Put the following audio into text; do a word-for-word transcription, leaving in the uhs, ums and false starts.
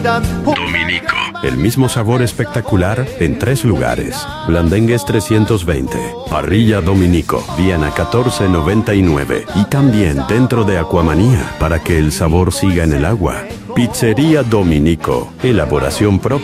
calidad. Dominico. El mismo sabor espectacular en tres lugares. Blandengues trescientos veinte. Parrilla Dominico. Viena catorce noventa y nueve. Y también dentro de Aquamanía para que el sabor siga en el agua. Pizzería Dominico. Elaboración propia.